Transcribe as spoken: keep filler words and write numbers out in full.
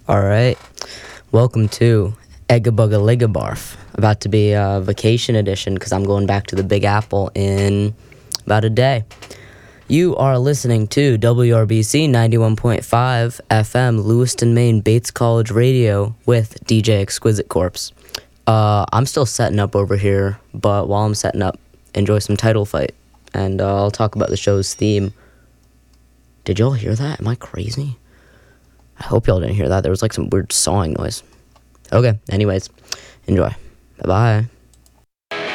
All right. Welcome to Egga Bugga Ligga Barf. About to be a vacation edition because I'm going back to the Big Apple in about a day. You are listening to W R B C ninety-one point five F M, Lewiston, Maine, Bates College Radio with D J Exquisite Corpse. Uh, I'm still setting up over here, but while I'm setting up, enjoy some Title Fight. And uh, I'll talk about the show's theme. Did y'all hear that? Am I crazy? I hope y'all didn't hear that. There was like some weird sawing noise. Okay, anyways, enjoy. Bye-bye.